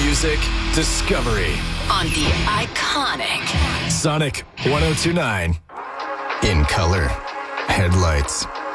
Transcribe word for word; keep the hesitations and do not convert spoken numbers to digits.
Music discovery on the iconic Sonic one oh two point nine. In color, headlights,